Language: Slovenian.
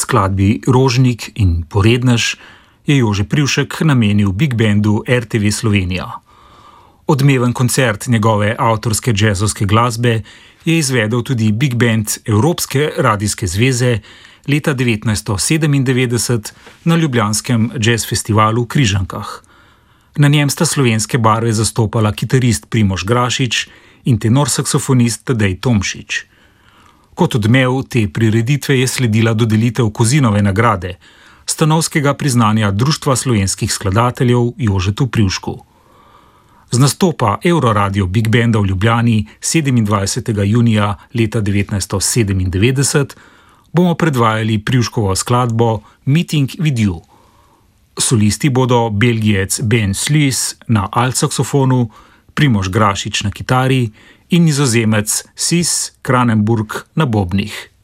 skladbi Rožnik in Porednež je Jože Privšek namenil Big Bandu RTV Slovenija. Odmeven koncert njegove avtorske džezovske glasbe je izvedel tudi Big Band Evropske radijske zveze leta 1997 na ljubljanskem jazz festivalu v Križankah. Na njem sta slovenske barve zastopala kitarist Primož Grašič in tenor saksofonist Tadej Tomšič. Kot odmev te prireditve je sledila dodelitev Kozinove nagrade, stanovskega priznanja Društva slovenskih skladateljev Jožetu Privšku. Z nastopa Euroradio Big Banda v Ljubljani 27. junija leta 1997 bomo predvajali Privškovo skladbo Meeting with You. Solisti bodo Belgijec Ben Sluis na altsaksofonu, Primož Grašič na kitari in Nizozemec Sis Kranenburg na bobnih.